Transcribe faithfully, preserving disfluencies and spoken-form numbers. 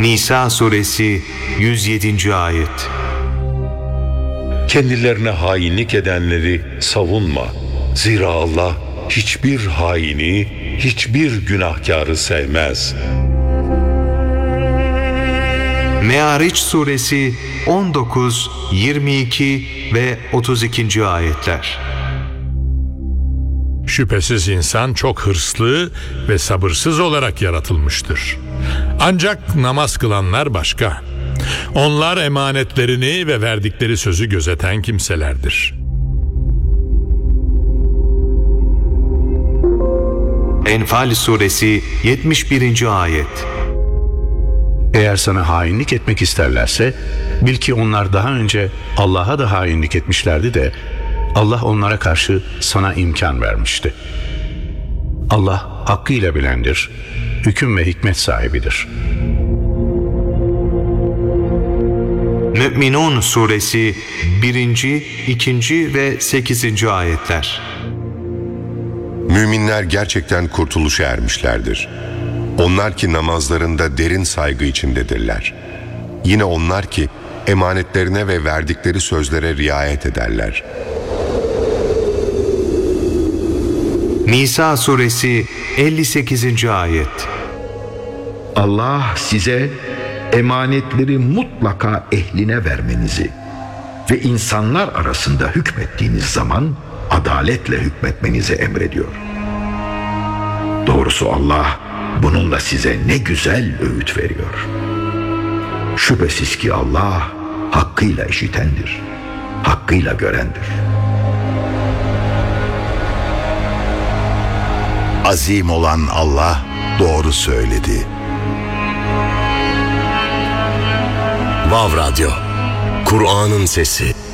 Nisa suresi yüz yedinci ayet. Kendilerine hainlik edenleri savunma. Zira Allah hiçbir haini, hiçbir günahkarı sevmez. Me'ariç suresi on dokuz, yirmi iki ve otuz ikinci ayetler. Şüphesiz insan çok hırslı ve sabırsız olarak yaratılmıştır. Ancak namaz kılanlar başka. Onlar emanetlerini ve verdikleri sözü gözeten kimselerdir. Enfal suresi yetmiş birinci ayet. Eğer sana hainlik etmek isterlerse bil ki onlar daha önce Allah'a da hainlik etmişlerdi de Allah onlara karşı sana imkan vermişti. Allah hakkıyla bilendir, hüküm ve hikmet sahibidir. Mü'minun suresi birinci, ikinci ve sekizinci ayetler. Müminler gerçekten kurtuluşa ermişlerdir. Onlar ki namazlarında derin saygı içindedirler. Yine onlar ki emanetlerine ve verdikleri sözlere riayet ederler. Nisa suresi elli sekizinci ayet. Allah size emanetleri mutlaka ehline vermenizi ve insanlar arasında hükmettiğiniz zaman adaletle hükmetmenizi emrediyor. Doğrusu Allah bununla size ne güzel öğüt veriyor. Şüphesiz ki Allah hakkıyla işitendir, hakkıyla görendir. Azim olan Allah doğru söyledi. Vav Radyo, Kur'an'ın sesi.